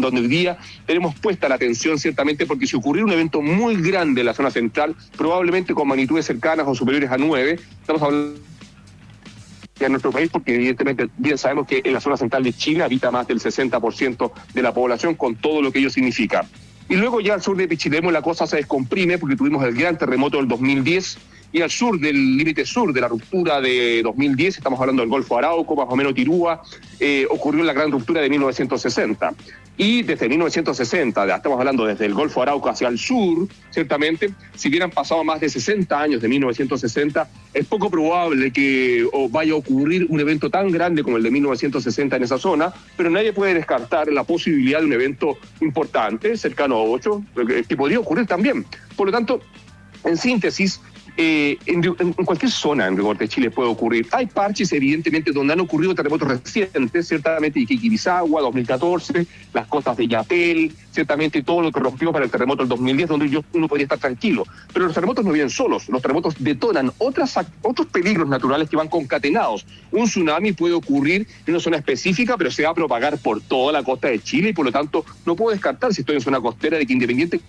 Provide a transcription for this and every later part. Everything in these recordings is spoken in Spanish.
donde hoy día tenemos puesta la atención ciertamente, porque si ocurriera un evento muy grande en la zona central, probablemente con magnitudes cercanas o superiores a 9, estamos hablando en nuestro país, porque evidentemente bien sabemos que en la zona central de Chile habita más del 60% de la población, con todo lo que ello significa. Y luego ya al sur de Pichilemu la cosa se descomprime, porque tuvimos el gran terremoto del 2010, y al sur del límite sur de la ruptura de 2010, estamos hablando del Golfo Arauco, más o menos Tirúa, ocurrió la gran ruptura de 1960. Y desde 1960, estamos hablando desde el Golfo Arauco hacia el sur, ciertamente, si hubieran pasado más de 60 años de 1960, es poco probable que vaya a ocurrir un evento tan grande como el de 1960 en esa zona, pero nadie puede descartar la posibilidad de un evento importante, cercano a 8, que podría ocurrir también. Por lo tanto, en síntesis, en cualquier zona en rigor de Chile puede ocurrir. Hay parches, evidentemente, donde han ocurrido terremotos recientes, ciertamente Iquiquibizagua, 2014, las costas de Yapel, ciertamente todo lo que rompió para el terremoto del 2010, donde uno podría estar tranquilo. Pero los terremotos no vienen solos, los terremotos detonan otros peligros naturales que van concatenados. Un tsunami puede ocurrir en una zona específica, pero se va a propagar por toda la costa de Chile, y por lo tanto no puedo descartar, si estoy en zona costera, de que independiente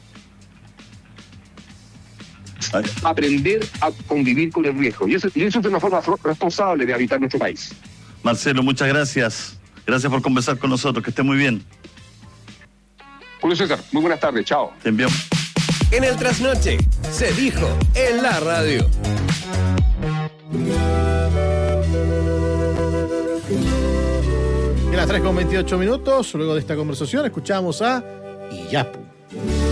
aprender a convivir con el riesgo. Y eso es una forma responsable de habitar nuestro país. Marcelo, muchas gracias. Gracias por conversar con nosotros. Que esté muy bien. Julio César, muy buenas tardes. Chao. Te envío. En el Trasnoche se dijo en la radio. Y a las 3:28 minutos, luego de esta conversación, escuchamos a Iyapu.